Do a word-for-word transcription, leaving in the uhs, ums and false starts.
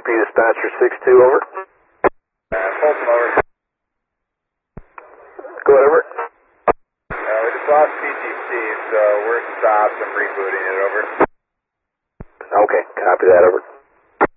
P dispatcher six two, over. Uh, Fulton, over. Go ahead, over. Uh, we just lost P T C, so we're stopped and rebooting it, over. Okay, copy that, over.